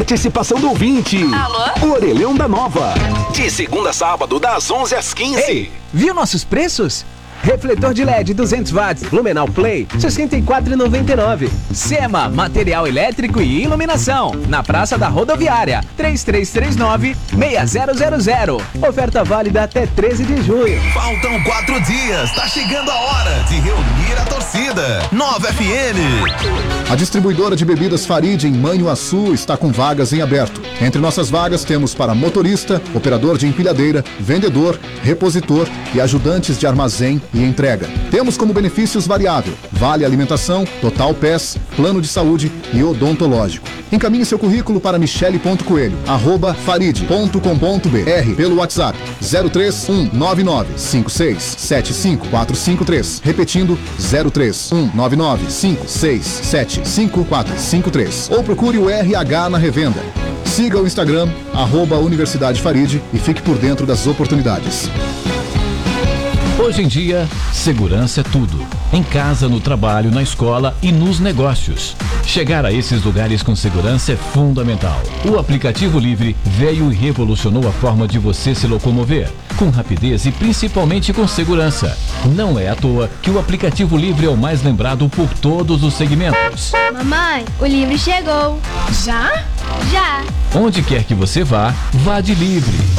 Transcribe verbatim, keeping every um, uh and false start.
participação do ouvinte. Alô? Orelhão da Nova. De segunda a sábado, das onze às quinze. Ei, viu nossos preços? Refletor de L E D duzentos watts, Lumenau Play, sessenta e quatro reais e noventa e nove centavos. SEMA, material elétrico e iluminação, na Praça da Rodoviária, três três três nove, seis zero zero zero. Oferta válida até treze de junho. Faltam quatro dias, tá chegando a hora de reunir a torcida. Nova F M. A distribuidora de bebidas Farid em Manhuaçu está com vagas em aberto. Entre nossas vagas temos para motorista, operador de empilhadeira, vendedor, repositor e ajudantes de armazém e entrega. Temos como benefícios variável, vale alimentação, total P E S, plano de saúde e odontológico. Encaminhe seu currículo para michele.coelho, arroba farid ponto com ponto br pelo WhatsApp zero três um nove nove cinco seis sete cinco quatro cinco três, repetindo zero três um nove nove cinco seis sete cinco quatro cinco três, ou procure o R H na revenda. Siga o Instagram, arroba Universidade Farid, e fique por dentro das oportunidades. Hoje em dia, segurança é tudo. Em casa, no trabalho, na escola e nos negócios. Chegar a esses lugares com segurança é fundamental. O aplicativo Livre veio e revolucionou a forma de você se locomover, com rapidez e principalmente com segurança. Não é à toa que o aplicativo Livre é o mais lembrado por todos os segmentos. Mamãe, o Livre chegou. Já? Já. Onde quer que você vá, vá de Livre.